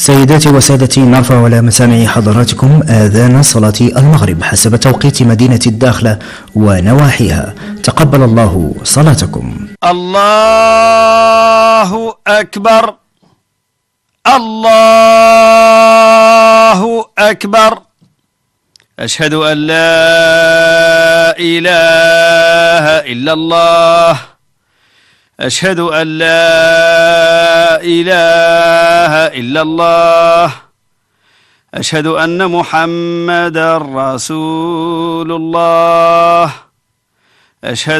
سيداتي وسادتي، نرفع على مسامع حضراتكم آذان صلاة المغرب حسب توقيت مدينة الداخلة ونواحيها. تقبل الله صلاتكم. الله أكبر، الله أكبر. أشهد أن لا إله إلا الله، أشهد أن لا إله إلا الله، أشهد أن محمدا رسول الله، أشهد